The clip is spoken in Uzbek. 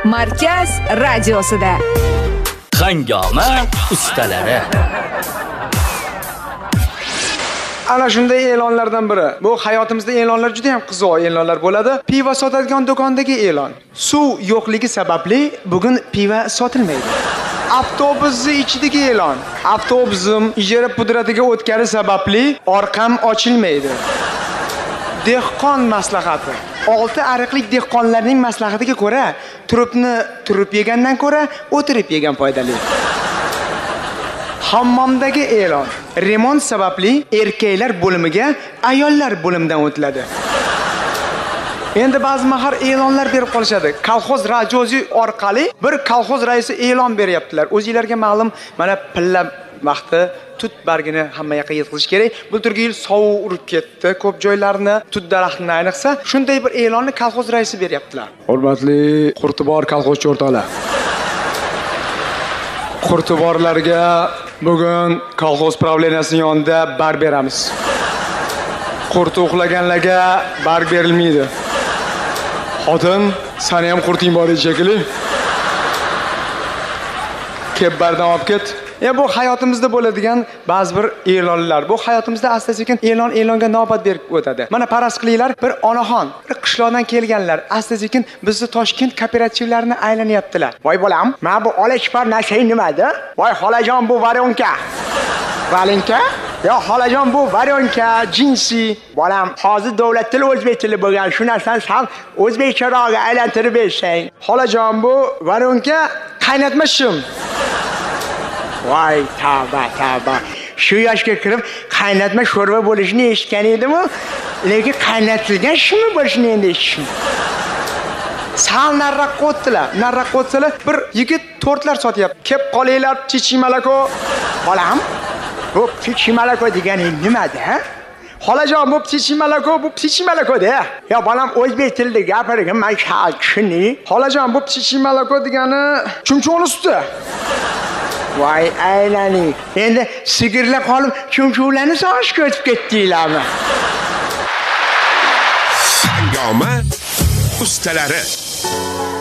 Markaz radiosida. Hangoma ustalari. Ana shunday e'lonlardan biri. Bu hayotimizda e'lonlar juda ham qiziq e'lonlar bo'ladi. Pivo sotadigan do'kondagi e'lon. Suv yo'qligi sababli bugun pivo sotilmaydi. Avtobusning ichidagi e'lon. Avtobusim ijara pudratiga o'tkani sababli orqam ochilmaydi. Dehqon maslahati. 6 ariqlik dehqonlarning maslahatiga ko'ra, turibni turib yegandan ko'ra, o'tirib yegan foydali. Hammomdagi e'lon. Remont sababli erkaklar bo'limiga ayollar bo'limidan o'tiladi. Endi ba'zi mahar e'lonlar berib qolishadi. Kolxoz radiosi orqali bir kolxoz raisi e'lon beryaptilar. O'zingizlarga ma'lum, mana pilla vaqti tut bargini hamma yoqqa yetkazish kerak. Bu turgi yil sovuq urib ketdi ko'p joylarni, tut daraxtini ayniqsa, shunday bir e'lonni kolxoz raisi beryaptilar. Hurmatli Qurtibor kolxozchi o'rtoqlar. Qurtiborlarga bugun kolxoz pravleniyasining yonida bar beramiz. Qurti uxlaganlarga bar berilmaydi. Xotin, seni ham qurting bor shekilli. Kep bardan olib ket. Bu hayotimizda bo'ladigan ba'zi bir e'lonlar. Bu hayotimizda asta-sekin e'longa navbat berib o'tadi. Mana faraz qilinglar, bir onaxon, bir qishloqdan kelganlar, asta-sekin bizni Toshkent kooperativlarini aylanyaptilar. Voy bolam, mana bu olachpar narsa nimada? Voy xolajon, bu varyonka. Valenka? Yo xolajon, bu varyonka, jinsi. Bolam, hozir davlat tili o'zbek tili bo'lgan, shu narsani ham o'zbekcharoqqa aylantirib bersang. Xolajon, bu varyonka qaynatma shim. Voy tavba. Shu yoshga kirib qaynatma sho'rva bo'lishini eshitgan edim-ku, lekin qaynatilgan shimi bo'lishini endi eshitdim. Sal nariroqqa o'tdilar. Bir yigit tortlar sotyapti. Kep qolinglar, chichimalako. Bolam, bu chichimalako degani nimada? Xolajon, bu chichimalako-da. Yo bolam, o'zbek tilida gapirgan, men tushunni. Xolajon, bu chichimalako degani chumchuqning suti. Voy aylani. Endi sigirlar qolib chumchuqlarni sog'ishga o'tib ketdinglarmi? Hangoma ustalari.